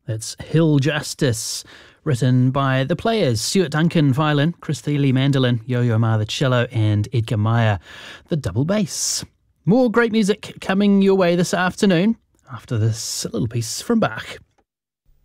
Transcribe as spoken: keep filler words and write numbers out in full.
That's Hill Justice, written by the players Stuart Duncan, violin, Chris Thiele, mandolin, Yo-Yo Ma, the cello, and Edgar Meyer, the double bass. More great music coming your way this afternoon after this little piece from Bach.